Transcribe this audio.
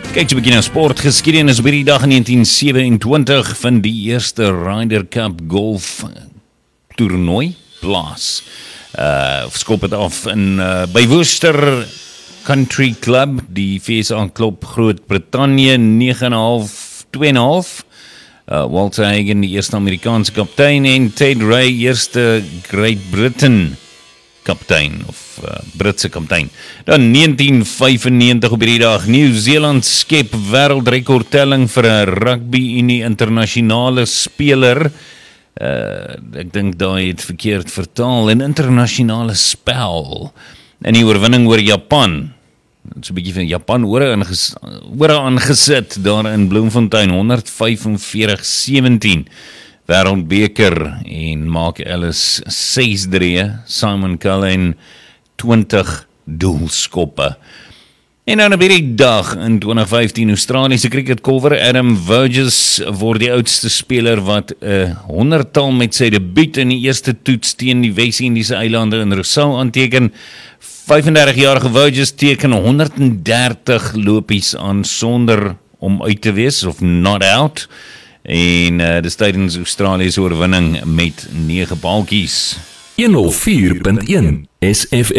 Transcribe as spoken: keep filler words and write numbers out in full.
Kyk so 'n bietjie na sportgeskiedenis. Op hierdie dag in negentien sewenentwintig van die eerste Ryder Cup golf toernooi plaas. Uh, skop het af in, uh, by Worcester Country Club, die V S A klop Groot-Brittannië, nege en 'n half, twee en 'n half. Uh, Walter Hagen, die eerste Amerikaanse kaptein, en Ted Ray, eerste Great Britain kaptein, of uh, Britse kaptein. Dan negentien vyfennegentig op hierdie dag, Nieu-Seeland skep wêreldrekordtelling vir 'n rugby Unie internasionale speler. Uh, ek dink daai het verkeerd vertaal, 'n internasionale spel. In die oorwinning oor Japan. Dit is 'n bietjie van Japan ore aanges, ore aangesit daar in Bloemfontein, honderdvyfenveertig sewentien. Wêreldbeker, en Mark Ellis ses drie, Simon Cullen twintig doelskoppe. En dan op hierdie dag in twintig vyftien, Australiese cricketkolwer Adam Burgess word die oudste speler wat 'n uh, honderdtal met sy debuut in die eerste toets teen die Wes-Indiese eilande in Rousseau aanteken. vyfendertig-jarige Burgess teken honderddertig lopies aan sonder om uit te wees, of not out. En uh, dis tydens Australië se oorwinning met nege paaltjies. honderd vier punt een S F